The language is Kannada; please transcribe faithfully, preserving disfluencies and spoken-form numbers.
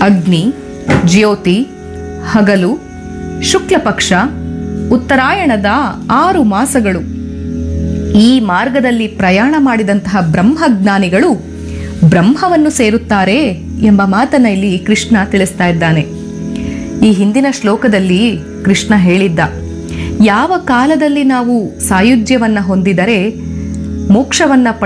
ಅಗ್ನಿ, ಜ್ಯೋತಿ, ಹಗಲು, ಶುಕ್ಲ ಪಕ್ಷ, ಉತ್ತರಾಯಣದ ಆರು ಮಾಸಗಳು. ಈ ಮಾರ್ಗದಲ್ಲಿ ಪ್ರಯಾಣ ಮಾಡಿದಂತಹ ಬ್ರಹ್ಮಜ್ಞಾನಿಗಳು ಬ್ರಹ್ಮವನ್ನು ಸೇರುತ್ತಾರೆ ಎಂಬ ಮಾತನ್ನ ಇಲ್ಲಿ ಕೃಷ್ಣ ತಿಳಿಸ್ತಾ ಇದ್ದಾನೆ. ಈ ಹಿಂದಿನ ಶ್ಲೋಕದಲ್ಲಿ ಕೃಷ್ಣ ಹೇಳಿದ್ದ, ಯಾವ ಕಾಲದಲ್ಲಿ ನಾವು ಸಾಯುಜ್ಯವನ್ನ ಹೊಂದಿದರೆ ಮೋಕ್ಷವನ್ನ